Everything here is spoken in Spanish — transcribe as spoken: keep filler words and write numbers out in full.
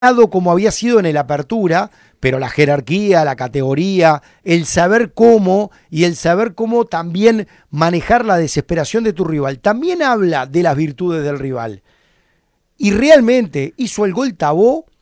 como había sido en el Apertura, pero la jerarquía, la categoría, el saber cómo y el saber cómo también manejar la desesperación de tu rival, también habla de las virtudes del rival. Y realmente hizo el gol Tabó